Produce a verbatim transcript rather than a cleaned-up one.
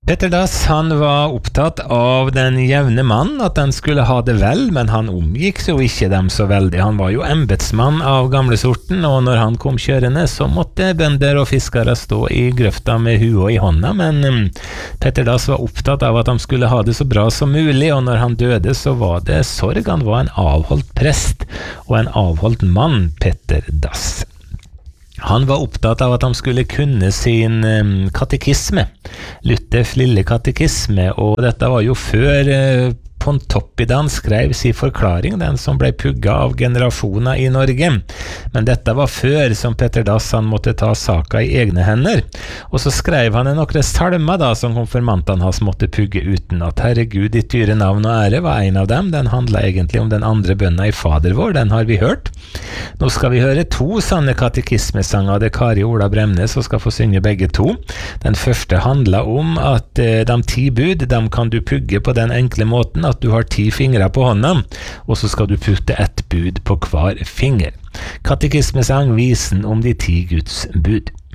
Petter Dass, han var opptatt av den jevne mann, at den skulle ha det vel, men han omgikk jo ikke dem så veldig. Han var jo embetsmann av gamle sorten, og når han kom kjørende, så måtte bønder og fiskere stå i grøfta med hua i hånda, men um, Petter Dass var opptatt av at de skulle ha det så bra som mulig, og når han døde, så var det sorg. Han var en avholdt prest, og en avholdt mann, Petter Dass. Han var opptatt av at han skulle kunne sin um, katekisme, Luthers lille katekisme, og dette var jo før uh, Pontoppidan skrev sin forklaring, den som ble pugga av generasjoner i Norge. Men dette var før som Petter Dass han måtte ta saka i egne hender. Og så skrev han noen salmer da, som konfirmantene hans måtte pugge uten at Herregud, ditt dyre navn og ære var en av dem. Den handlet egentlig om den andre bønna i Fader vår, den har vi hørt. Nå skal vi høre to sanne katekismesanger. Det er Kari og Ola Bremnes som skal få synge begge to. Den første handler om at eh, de ti bud, dem kan du pugge på den enkle måten at du har ti fingre på hånda, og så skal du putte ett bud på hver finger. Katekismesang, visen om de ti Guds bud.